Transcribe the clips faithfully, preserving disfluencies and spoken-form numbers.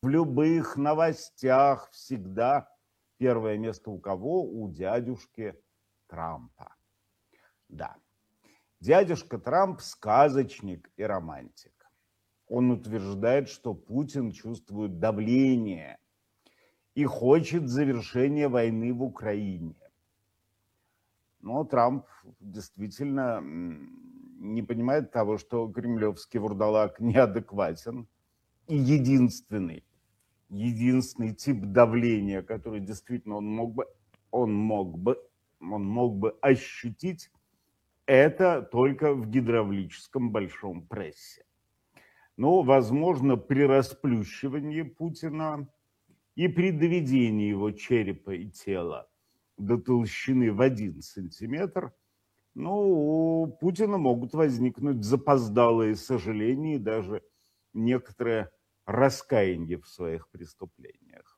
В любых новостях всегда первое место у кого? У дядюшки Трампа. Да. Дядюшка Трамп сказочник и романтик. Он утверждает, что Путин чувствует давление и хочет завершения войны в Украине. Но Трамп действительно не понимает того, что кремлевский вурдалак неадекватен. И единственный, единственный тип давления, который действительно он мог бы, он мог бы, он мог бы ощутить, это только в гидравлическом большом прессе. Но, возможно, при расплющивании Путина и при доведении его черепа и тела до толщины в один сантиметр, ну, у Путина могут возникнуть запоздалые сожаления и даже некоторое раскаяние в своих преступлениях.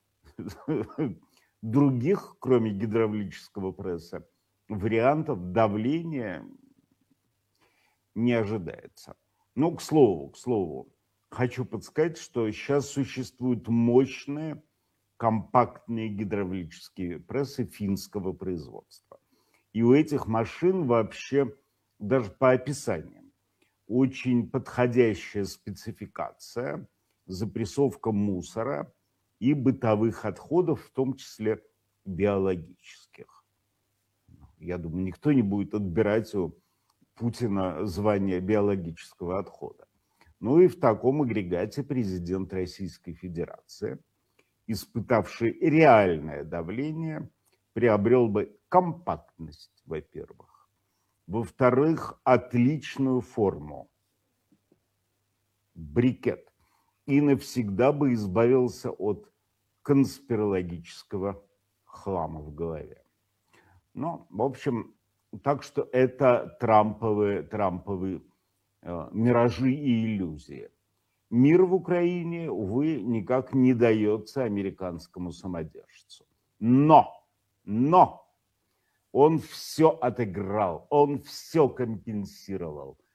Других, кроме гидравлического пресса, вариантов давления не ожидается. Ну, к слову, к слову, хочу подсказать, что сейчас существуют мощные компактные гидравлические прессы финского производства. И у этих машин вообще, даже по описаниям, очень подходящая спецификация, запрессовка мусора и бытовых отходов, в том числе биологических. Я думаю, никто не будет отбирать у Путина звание биологического отхода. Ну и в таком агрегате президент Российской Федерации, испытавший реальное давление, приобрел бы компактность, во-первых. Во-вторых, отличную форму. Брикет. И навсегда бы избавился от конспирологического хлама в голове. Ну, в общем, так что это трамповые, трамповые э, миражи и иллюзии. Мир в Украине, увы, никак не дается американскому самодержцу. Но, но он все отыграл, он все компенсировал.